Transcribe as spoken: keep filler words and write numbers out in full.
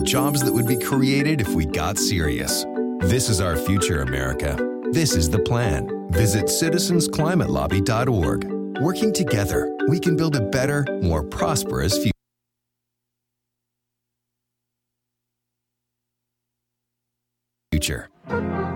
Jobs that would be created if we got serious. This is our future, America. This is the plan. Visit citizens climate lobby dot org. Working together, we can build a better, more prosperous future.